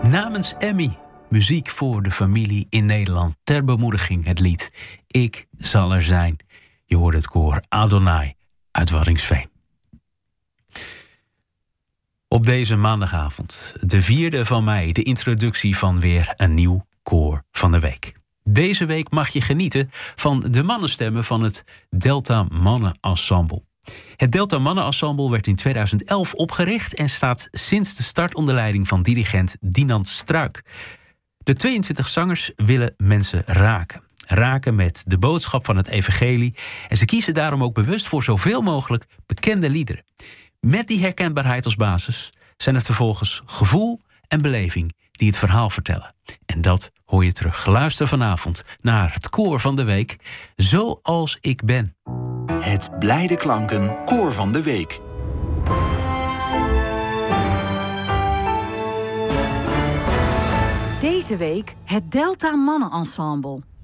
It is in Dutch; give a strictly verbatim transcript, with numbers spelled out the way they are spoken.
Namens Emmy, muziek voor de familie in Nederland. Ter bemoediging het lied Ik zal er zijn. Je hoort het koor Adonai uit Waddinxveen. Op deze maandagavond, de vierde van mei, de introductie van weer een nieuw koor van de week. Deze week mag je genieten van de mannenstemmen van het Delta Mannen Ensemble. Het Delta Mannen Ensemble werd in tweeduizend elf opgericht en staat sinds de start onder leiding van dirigent Dinant Struik. De tweeëntwintig zangers willen mensen raken. Raken met de boodschap van het evangelie. En ze kiezen daarom ook bewust voor zoveel mogelijk bekende liederen. Met die herkenbaarheid als basis zijn er vervolgens gevoel en beleving die het verhaal vertellen. En dat hoor je terug. Luister vanavond naar het koor van de week, Zoals ik ben. Het Blijde Klanken Koor van de Week. Deze week het Delta Mannen Ensemble.